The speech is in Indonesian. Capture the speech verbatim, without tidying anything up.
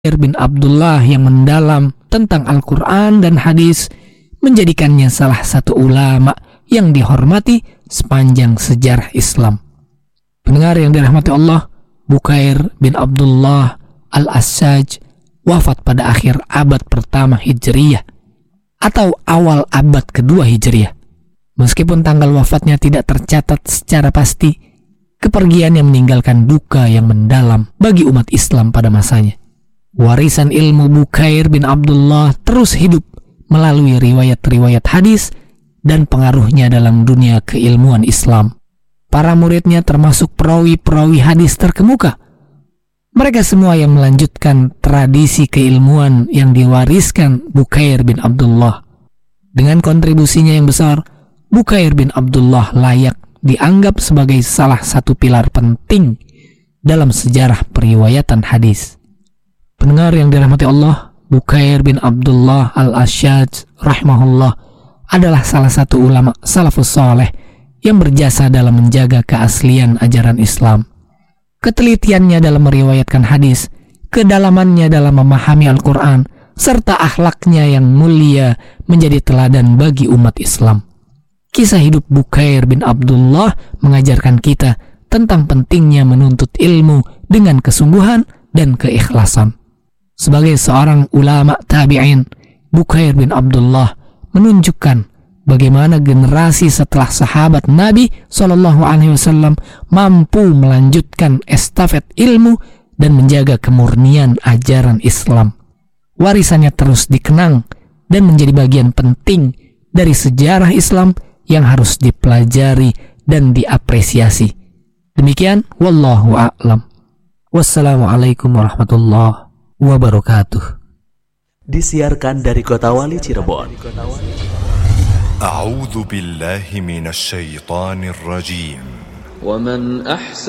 bin Abdullah yang mendalam tentang Al-Quran dan hadis menjadikannya salah satu ulama yang dihormati sepanjang sejarah Islam. Pendengar yang dirahmati Allah, Bukair bin Abdullah al-Assaj wafat pada akhir abad pertama Hijriyah atau awal abad kedua Hijriyah. Meskipun tanggal wafatnya tidak tercatat secara pasti, kepergiannya meninggalkan duka yang mendalam bagi umat Islam pada masanya. Warisan ilmu Bukair bin Abdullah terus hidup melalui riwayat-riwayat hadis dan pengaruhnya dalam dunia keilmuan Islam. Para muridnya termasuk perawi-perawi hadis terkemuka. Mereka semua yang melanjutkan tradisi keilmuan yang diwariskan Bukair bin Abdullah. Dengan kontribusinya yang besar, Bukair bin Abdullah layak dianggap sebagai salah satu pilar penting dalam sejarah periwayatan hadis. Pendengar yang dirahmati Allah, Bukair bin Abdullah al-Ashaj rahimahullah adalah salah satu ulama salafus saleh yang berjasa dalam menjaga keaslian ajaran Islam. Ketelitiannya dalam meriwayatkan hadis, kedalamannya dalam memahami Al-Quran, serta akhlaknya yang mulia menjadi teladan bagi umat Islam. Kisah hidup Bukair bin Abdullah mengajarkan kita tentang pentingnya menuntut ilmu dengan kesungguhan dan keikhlasan. Sebagai seorang ulama tabi'in, Bukair bin Abdullah menunjukkan bagaimana generasi setelah sahabat Nabi shallallahu alaihi wasallam mampu melanjutkan estafet ilmu dan menjaga kemurnian ajaran Islam. Warisannya terus dikenang dan menjadi bagian penting dari sejarah Islam yang harus dipelajari dan diapresiasi. Demikian, wallahu a'lam. Wassalamualaikum warahmatullahi wabarakatuh. Disiarkan dari Kota Wali Cirebon. A'udzu billahi minasy syaithanir rajim. Wa man ahsana